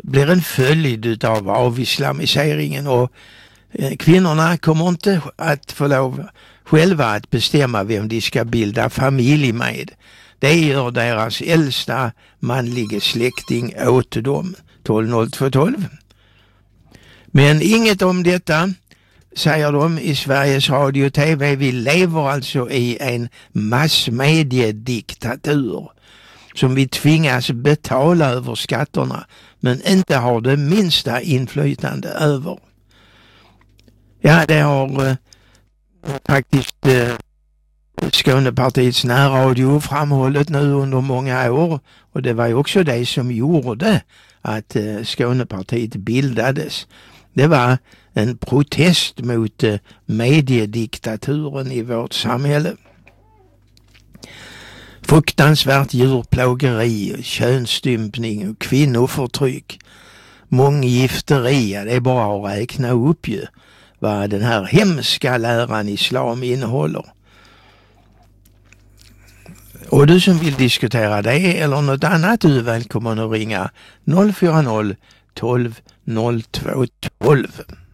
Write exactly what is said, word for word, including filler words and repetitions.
blir en följd av avislamiseringen, och kvinnorna kommer inte att få lov själva att bestämma vem de ska bilda familj med. Det gör deras äldsta manliga släkting åt dem. tolv noll två tolv. Men inget om detta säger de i Sveriges Radio och T V. Vi lever alltså i en massmediediktatur som vi tvingas betala över skatterna, men inte har det minsta inflytande över. Ja, det har eh, faktiskt eh, Skånepartiets närradio framhållit nu under många år, och det var ju också det som gjorde att eh, Skånepartiet bildades. Det var en protest mot eh, mediediktaturen i vårt samhälle. Fruktansvärt djurplågeri, könsstympning och kvinnoförtryck, månggifteri, det är bara att räkna upp ju vad den här hemska läran islam innehåller. Och du som vill diskutera det eller något annat, du är välkommen att ringa noll fyra noll tolv noll två tolv.